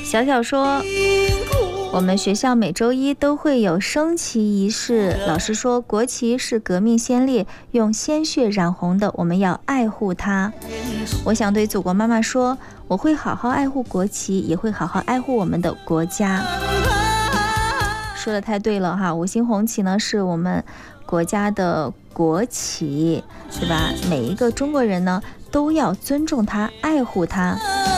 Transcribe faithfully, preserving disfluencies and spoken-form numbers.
小小说，我们学校每周一都会有升旗仪式，老师说国旗是革命先烈用鲜血染红的，我们要爱护它。我想对祖国妈妈说，我会好好爱护国旗，也会好好爱护我们的国家。说的太对了哈，五星红旗呢是我们国家的国旗，对吧？每一个中国人呢都要尊重它，爱护它。